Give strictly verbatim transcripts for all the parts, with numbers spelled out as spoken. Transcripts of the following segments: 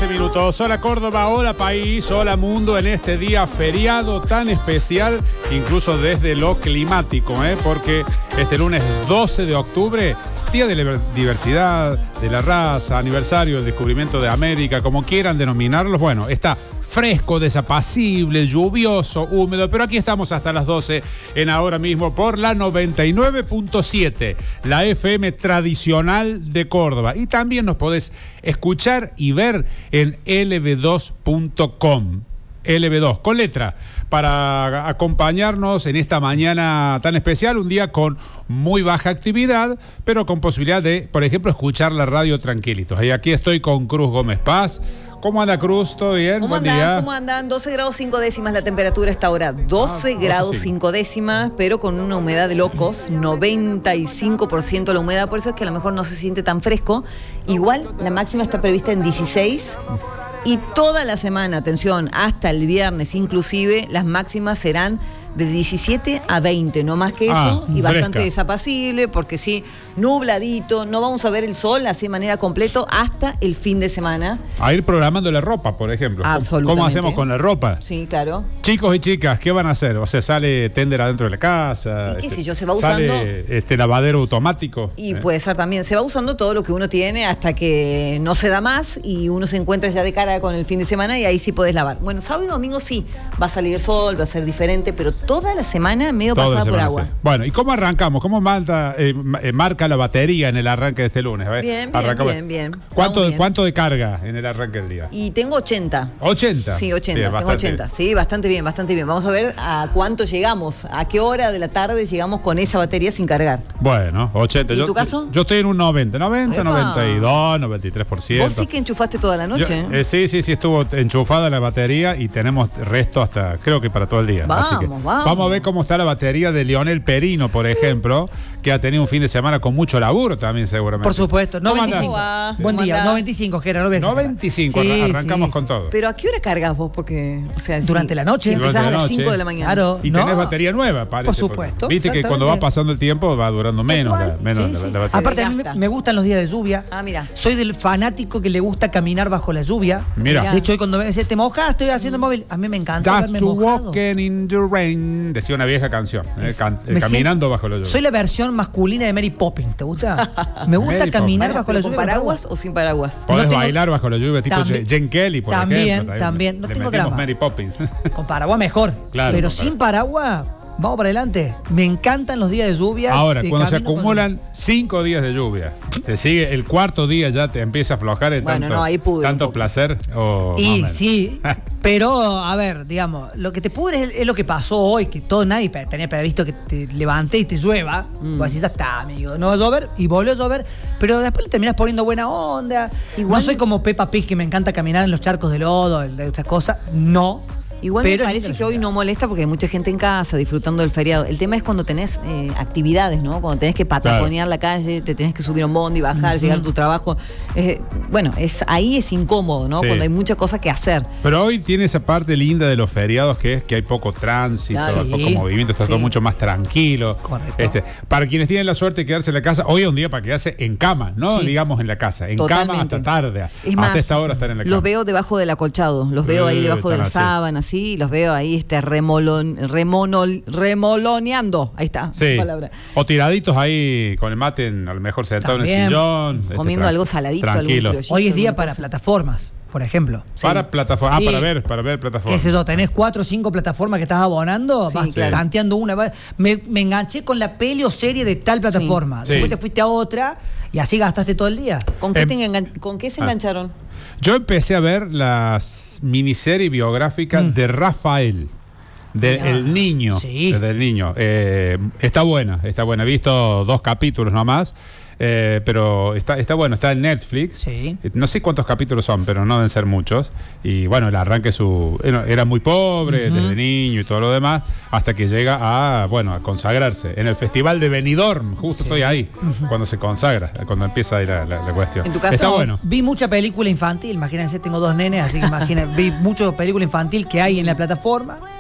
trece minutos. Hola Córdoba, hola país, hola mundo en este día feriado tan especial, incluso desde lo climático, ¿eh? Porque este lunes doce de octubre, Día de la Diversidad, de la Raza, aniversario del descubrimiento de América, como quieran denominarlos, bueno, está fresco, desapacible, lluvioso, húmedo, pero aquí estamos hasta las doce en ahora mismo por la noventa y nueve punto siete, la F M tradicional de Córdoba. Y también nos podés escuchar y ver en L B dos punto com. L B dos, con letra, para acompañarnos en esta mañana tan especial, un día con muy baja actividad, pero con posibilidad de, por ejemplo, escuchar la radio tranquilitos. Y aquí estoy con Cruz Gómez Paz. ¿Cómo anda, Cruz? ¿Todo bien? ¿Cómo Buen andan? día. ¿Cómo andan? doce grados cinco décimas la temperatura esta hora. doce Ah, grados sí. cinco décimas, pero con una humedad de locos. noventa y cinco por ciento la humedad, por eso es que a lo mejor no se siente tan fresco. Igual, la máxima está prevista en dieciséis. Y toda la semana, atención, hasta el viernes inclusive, las máximas serán de diecisiete a veinte, no más que eso, Ah, y fresca. bastante desapacible, porque sí, nubladito, no vamos a ver el sol así de manera completa hasta el fin de semana. A ir programando la ropa, por ejemplo. Absolutamente. ¿Cómo hacemos con la ropa? Sí, claro. Chicos y chicas, ¿qué van a hacer? O sea, sale tender adentro de la casa. ¿Y qué este, sé yo? Se va sale, usando- este lavadero automático. Y ¿eh? puede ser también, se va usando todo lo que uno tiene hasta que no se da más y uno se encuentra ya de cara con el fin de semana y ahí sí podés lavar. Bueno, sábado y domingo sí, va a salir sol, va a ser diferente, pero toda la semana medio Toda la pasada por semana, agua. sí. Bueno, ¿y cómo arrancamos? ¿Cómo manda, eh, eh, marca la batería en el arranque de este lunes? A ver, Bien, bien, arrancamos. bien, bien. ¿Cuánto, Vamos bien. ¿Cuánto de carga en el arranque del día? Y tengo ochenta. ¿ochenta? Sí, ochenta, Bien, tengo bastante ochenta. bien. Sí, bastante bien, bastante bien. Vamos a ver a cuánto llegamos, a qué hora de la tarde llegamos con esa batería sin cargar. Bueno, ochenta. ¿Y yo, tu caso? Yo estoy en un noventa, noventa, Epa. noventa y dos, noventa y tres por ciento. Vos sí que enchufaste toda la noche. Yo- eh, sí, sí, sí, estuvo enchufada la batería y tenemos resto hasta, creo que para todo el día. Vamos, Así que vamos. Vamos a ver cómo está la batería de Lionel Perino, por ejemplo, que ha tenido un fin de semana con mucho laburo también, seguramente. Por supuesto, ¿Cómo noventa y cinco. andás? Buen ¿Cómo día, andás? noventa y cinco, Gerardo. noventa y cinco, Sí, arran- arrancamos sí, con sí. todo. Pero ¿a qué hora cargas vos? Porque, o sea, Durante si- la noche. Si empezás Durante a la las noche. cinco de la mañana. Claro. Y No. tenés batería nueva, parece. Por porque- supuesto, Viste que cuando va exactamente. pasando el tiempo va durando menos, la, Igual, menos sí, la, sí. la batería. Aparte, a mí Desgasta. me gustan los días de lluvia. Ah, mira. Soy del fanático que le gusta caminar bajo la lluvia. Mira. De hecho, hoy cuando me decía, ¿te mojas? Estoy haciendo el móvil. A mí me encanta Just verme to mojado. walking in the rain, decía una vieja canción, eh, can- eh, Me caminando siento- bajo la lluvia. Soy la versión masculina de Mary Poppins. ¿Te gusta? Me gusta Mary caminar Poppins. bajo la ¿Con lluvia. paraguas o sin paraguas? Podés no tengo- bailar bajo la lluvia, tipo También- Jen Kelly, por también, ejemplo. también. No Le tengo metimos drama. Mary Poppins. Con paraguas mejor. Claro, Pero con sin paraguas, vamos para adelante. Me encantan los días de lluvia. Ahora, Te cuando se camino con- acumulan cinco días de lluvia, te sigue el cuarto día ya te empieza a aflojar el Bueno, tanto, no, ahí pudre un tanto poco. placer o más o Y menos. sí, pero a ver, digamos, lo que te pudre es, es lo que pasó hoy, que todo nadie pe- tenía previsto que te levantes y te llueva. Mm. Pues así ya está, amigo. No va a llover y volvió a llover, pero después le terminas poniendo buena onda. Igual- no soy como Peppa Pig que me encanta caminar en los charcos de lodo, de esas cosas. No. Igual pero me parece que hoy no molesta porque hay mucha gente en casa disfrutando del feriado. El tema es cuando tenés eh, actividades, ¿no? Cuando tenés que pataconear la calle, te tenés que subir a un bondi, bajar, llegar a tu trabajo. Eh, bueno, es ahí es incómodo, ¿no? Sí. Cuando hay muchas cosas que hacer. Pero hoy tiene esa parte linda de los feriados que es que hay poco tránsito, Claro. hay poco Sí. movimiento, está todo Sí. mucho más tranquilo. Correcto. Este, para quienes tienen la suerte de quedarse en la casa, hoy es un día para quedarse en cama, no Sí. digamos en la casa, en cama Totalmente. hasta tarde, Es hasta más, esta hora estar en la cama. los veo debajo del acolchado, los veo ahí Eh, debajo de la están así. sábana, así, y los veo ahí este, remolon, remonol, remoloneando. Ahí está, Sí. la palabra. O tiraditos ahí con el mate, en- a lo mejor sentado en También. el sillón. este, Comiendo tran- algo saladito, Tranquilo. algún criollito. Hoy es día alguna para cosa. plataformas, por ejemplo. Para plataforma. Ah, Sí. para ver, para ver ¿Qué plataformas. sé yo? Tenés cuatro o cinco plataformas que estás abonando, Sí, vas claro. tanteando una. vas- Me, me enganché con la peli o serie de tal plataforma. Sí. Después Sí. te fuiste a otra y así gastaste todo el día. ¿Con qué, Em- te engan- ¿Con qué se Ah. engancharon? Yo empecé a ver las miniserie biográfica Mm. de Rafael. De Mirá. El Niño. Sí. de Del Niño. Eh, está buena, está buena. He visto dos capítulos nomás. Eh, pero está, está bueno, está en Netflix. Sí. Eh, No sé cuántos capítulos son, pero no deben ser muchos. Y bueno, el arranque su era, era muy pobre desde niño y todo lo demás, hasta que llega a, bueno, a consagrarse. En el Festival de Benidorm, justo estoy ahí, cuando se consagra, cuando empieza ahí la, la- la cuestión. ¿En tu caso? Está bueno. Vi mucha película infantil, imagínense, tengo dos nenes, así que imaginen, vi mucha película infantil que hay en la plataforma.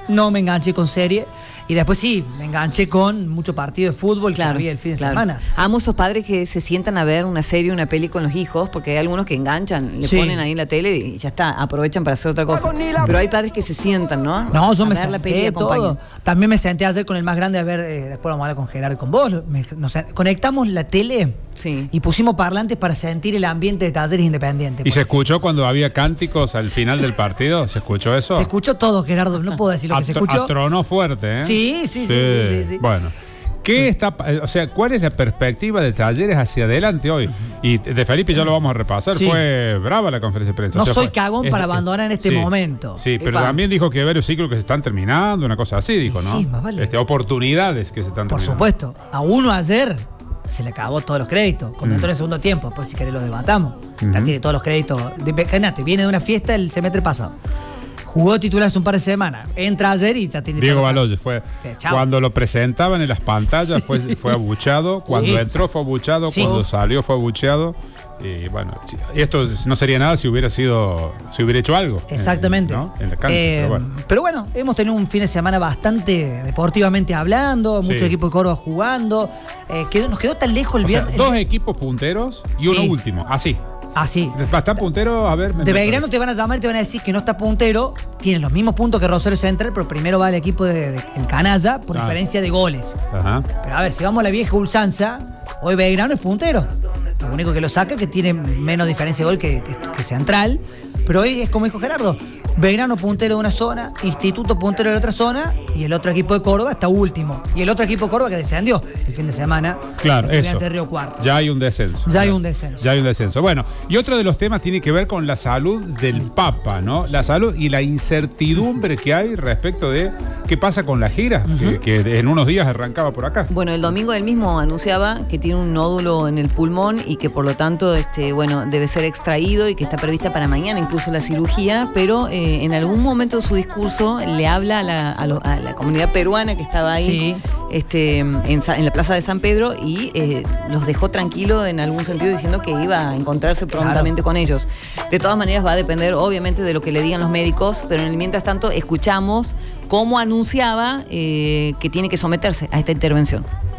no me enganché con serie. Y después sí, me enganché con mucho partido de fútbol Claro, que había el fin de claro. semana. Amo esos padres que se sientan a ver una serie, una peli con los hijos, porque hay algunos que enganchan, le Sí. ponen ahí en la tele y ya está, aprovechan para hacer otra cosa. Pero hay padres que se sientan, ¿no? No, yo A me ver la peli y senté todo. acompañan. También me senté ayer con el más grande a ver, eh, después vamos a hablar con Gerardo y con vos. Me- nos conectamos la tele Sí. y pusimos parlantes para sentir el ambiente de Talleres Independiente. ¿Y se escuchó cuando había cánticos al final del partido? ¿Se escuchó eso? Se escuchó todo, Gerardo, no puedo decir lo que se Atro- escuchó. Atronó fuerte, ¿eh? Sí, sí, sí, sí, sí, sí. Bueno. ¿Qué está, o sea, cuál es la perspectiva de Talleres hacia adelante hoy? Y de Felipe ya lo vamos a repasar. Sí. Fue brava la conferencia de prensa. No O sea, soy fue- cagón es- para es- abandonar en este sí, momento. Sí, pero Epa. también dijo que hay varios ciclos que se están terminando, una cosa así, dijo, ¿no? Sí, más vale. Este, oportunidades que se están Por terminando. supuesto, a uno ayer se le acabó todos los créditos. Comentó en el segundo tiempo, después si querés lo debatamos. Ya Ujú. tiene todos los créditos. De- Imagínate, viene de una fiesta el semestre pasado. Jugó titular hace un par de semanas. Entra ayer y ya tiene Diego todos los- Baloyes fue. Sí, chao. Cuando lo presentaban en las pantallas fue, fue abuchado. Cuando Sí. entró fue abuchado. Sí. Cuando salió fue abucheado. Y bueno, sí, esto no sería nada si hubiera sido. Si hubiera hecho algo. en- Exactamente. ¿no? En la cancha. Eh, pero bueno. pero bueno, hemos tenido un fin de semana bastante deportivamente hablando, Sí. muchos equipos de Córdoba jugando. Eh, quedó- nos quedó tan lejos el O sea, viernes. dos equipos punteros y uno Sí. último. Así. Así. ¿Está puntero? A ver. me- De me- Belgrano te van a llamar y te van a decir que no está puntero, tiene los mismos puntos que Rosario Central, pero primero va el equipo de, de- el Canalla por Ah. diferencia de goles. Ajá. Pero a ver, si vamos a la vieja ulsanza, hoy Belgrano es puntero. Lo único que lo saca es que tiene menos diferencia de gol que, que- que Central. Pero hoy es como dijo Gerardo, Belgrano puntero de una zona, Instituto puntero de otra zona, y el otro equipo de Córdoba está último. Y el otro equipo de Córdoba que descendió el fin de semana. Claro, eso. Estudiantes de Río Cuarto. Ya hay un descenso. Ya hay un descenso. Ya hay un descenso. Bueno, y otro de los temas tiene que ver con la salud del Papa, ¿no? La salud y la incertidumbre que hay respecto de qué pasa con la gira, que, que en unos días arrancaba por acá. Bueno, el domingo él mismo anunciaba que tiene un nódulo en el pulmón y que por lo tanto este, bueno, debe ser extraído y que está prevista para mañana incluso la cirugía, pero eh, en algún momento de su discurso le habla a la, a lo- a la comunidad peruana que estaba ahí Sí. este, en, Sa- en la Plaza de San Pedro y eh, los dejó tranquilos en algún sentido diciendo que iba a encontrarse prontamente con ellos. De todas maneras va a depender obviamente de lo que le digan los médicos, pero en el mientras tanto escuchamos cómo anunciaba eh, que tiene que someterse a esta intervención.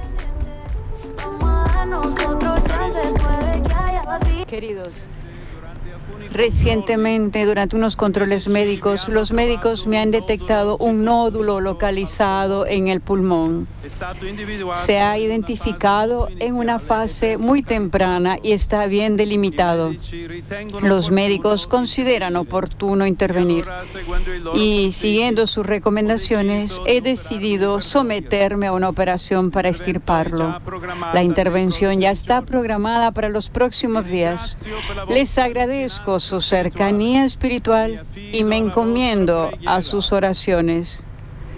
Queridos, recientemente durante unos controles médicos, los médicos me han detectado un nódulo localizado en el pulmón. Se ha identificado en una fase muy temprana y está bien delimitado. Los médicos consideran oportuno intervenir y, siguiendo sus recomendaciones, he decidido someterme a una operación para extirparlo. La intervención ya está programada para los próximos días. Les agradezco su cercanía espiritual y me encomiendo a sus oraciones.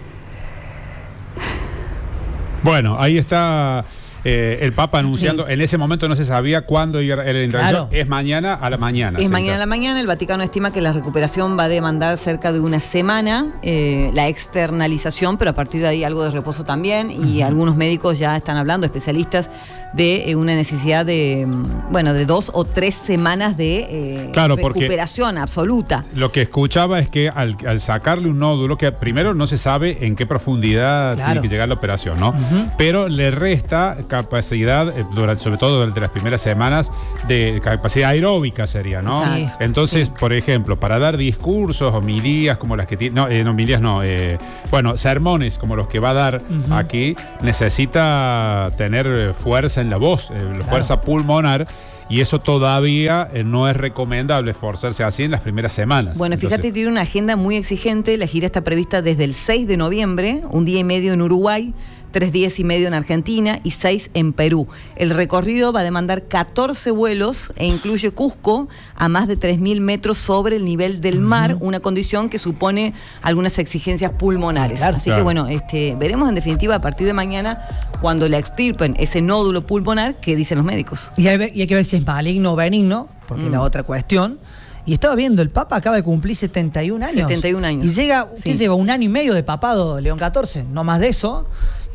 Bueno, ahí está eh, el Papa anunciando. Sí. En ese momento no se sabía cuándo iba la intervención. Claro. Es mañana a la mañana. Es se mañana a la entra. mañana, el Vaticano estima que la recuperación va a demandar cerca de una semana, eh, la externalización, pero a partir de ahí algo de reposo también, y algunos médicos ya están hablando, especialistas, de eh, una necesidad de, mm, bueno, de dos o tres semanas de eh, Claro, porque- recuperación absoluta. Lo que escuchaba es que al, al sacarle un nódulo, que primero no se sabe en qué profundidad Claro. tiene que llegar la operación, ¿no? Pero le resta capacidad, eh, durante, sobre todo durante las primeras semanas, de capacidad aeróbica sería, ¿no? Exacto. Entonces, por ejemplo, para dar discursos, homilías como las que tiene, no, eh, no, homilías no, eh, bueno, sermones como los que va a dar aquí, necesita tener eh, fuerza en la voz, eh, fuerza pulmonar. Y eso todavía eh, no es recomendable esforzarse así en las primeras semanas. Bueno, fíjate, Entonces, tiene una agenda muy exigente. La gira está prevista desde el seis de noviembre, un día y medio en Uruguay, tres días y medio en Argentina y seis en Perú. El recorrido va a demandar catorce vuelos e incluye Cusco a más de tres mil metros sobre el nivel del mar, una condición que supone algunas exigencias pulmonares. Claro. Así Claro. que bueno, este, veremos en definitiva a partir de mañana cuando le extirpen ese nódulo pulmonar, qué dicen los médicos. Y hay, y hay que ver si es maligno o benigno, porque es Mm. la otra cuestión. Y estaba viendo, el Papa acaba de cumplir setenta y un años. setenta y un años. Y llega, ¿qué Sí. lleva? Un año y medio de papado, León catorce, no más de eso.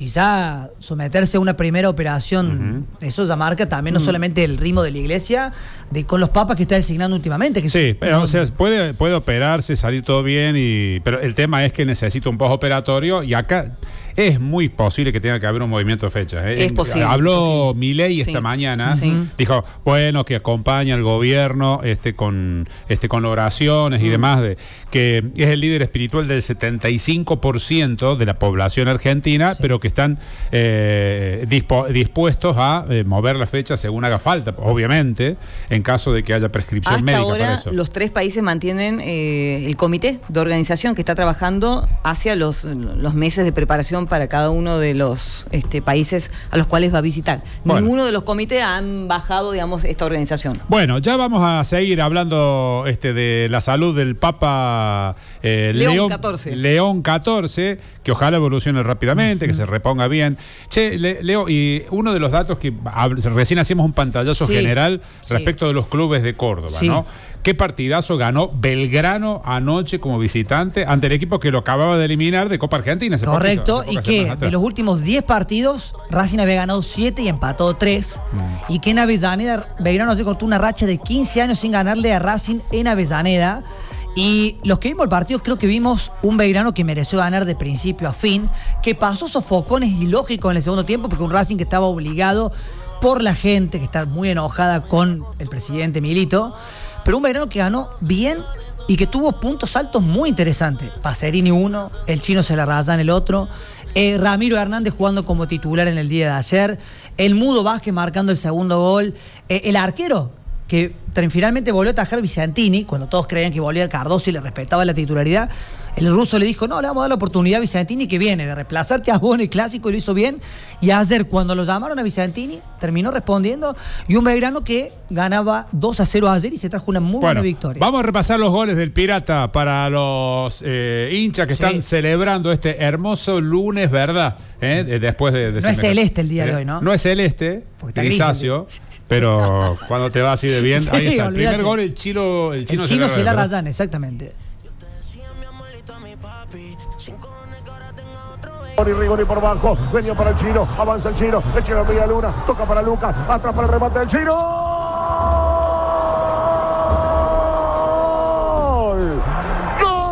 Y ya someterse a una primera operación, uh-huh. eso ya marca también no uh-huh. solamente el ritmo de la iglesia, de con los papas que está designando últimamente. Que sí, pero, no, o sea, puede, puede operarse, salir todo bien, y pero el tema es que necesita un postoperatorio y acá es muy posible que tenga que haber un movimiento de fecha. ¿eh? Es posible. Habló Milei esta sí. mañana, sí. dijo, bueno, que acompaña al gobierno este, con, este, con oraciones mm. y demás, de, que es el líder espiritual del setenta y cinco por ciento de la población argentina, sí. pero que están eh, dispo, dispuestos a eh, mover la fecha según haga falta, obviamente, en caso de que haya prescripción Hasta médica ahora, para eso. Los tres países mantienen eh, el comité de organización que está trabajando hacia los, los meses de preparación para cada uno de los este, países a los cuales va a visitar. Bueno. Ninguno de los comités han bajado, digamos, esta organización. Bueno, ya vamos a seguir hablando este, de la salud del Papa eh, León, León catorce. León catorce, que ojalá evolucione rápidamente, uh-huh. que se reponga bien. Che, Le, Leo, y uno de los datos que recién hacíamos un pantallazo sí, general respecto sí. de los clubes de Córdoba, sí. ¿no? ¿Qué partidazo ganó Belgrano anoche como visitante ante el equipo que lo acababa de eliminar de Copa Argentina? Correcto, poquito, y que de los últimos diez partidos, Racing había ganado siete y empató tres. Mm. Y que en Avellaneda, Belgrano se cortó una racha de quince años sin ganarle a Racing en Avellaneda. Y los que vimos el partido, creo que vimos un Belgrano que mereció ganar de principio a fin, que pasó sofocones ilógicos en el segundo tiempo, porque un Racing que estaba obligado por la gente, que está muy enojada con el presidente Milito. Pero un Belgrano que ganó bien y que tuvo puntos altos muy interesantes. Pacerini uno, el Chino se la raya en el otro, eh, Ramiro Hernández jugando como titular en el día de ayer, el Mudo Vázquez marcando el segundo gol, eh, el arquero que finalmente volvió a atajar Vicentini, cuando todos creían que volvía Cardoso y le respetaba la titularidad. El ruso le dijo, no, le vamos a dar la oportunidad a Vicentini, que viene de reemplazarte a vos en el clásico, y lo hizo bien. Y ayer, cuando lo llamaron a Vicentini, terminó respondiendo. Y un Belgrano que ganaba dos a cero ayer y se trajo una muy bueno, buena victoria. Vamos a repasar los goles del Pirata para los eh, hinchas que sí. están celebrando este hermoso lunes, ¿verdad? ¿Eh? Después de, de no es celeste el día de hoy, ¿no? No es celeste, grisáceo. Pero cuando te va así de bien, sí, ahí está. El primer gol, el chino, el chino, el chino se la ¿verdad? rayan, exactamente. Rigoni por bajo, venía para el chino, avanza el chino, el chino Villaluna, toca para Lucas, atrás para el remate del chino.